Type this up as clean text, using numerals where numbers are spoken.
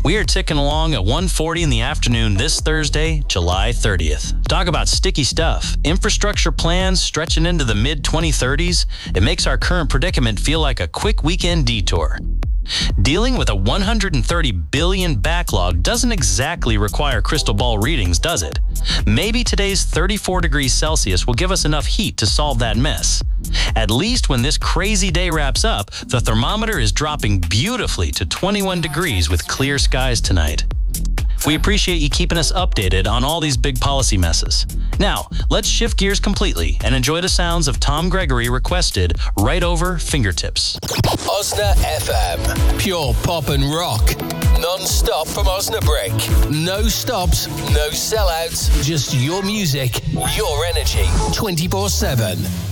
We are ticking along at 1:40 in the afternoon this Thursday, July 30th. Talk about sticky stuff. Infrastructure plans stretching into the mid-2030s. It makes our current predicament feel like a quick weekend detour. Dealing with a 130 billion backlog doesn't exactly require crystal ball readings, does it? Maybe today's 34 degrees Celsius will give us enough heat to solve that mess. At least when this crazy day wraps up, the thermometer is dropping beautifully to 21 degrees with clear skies tonight. We appreciate you keeping us updated on all these big policy messes. Now, let's shift gears completely and enjoy the sounds of Tom Gregory requested Right Over Fingertips. Osna FM. Pure pop and rock. Non-stop from Osnabrück. No stops, no sellouts. Just your music, your energy. 24/7.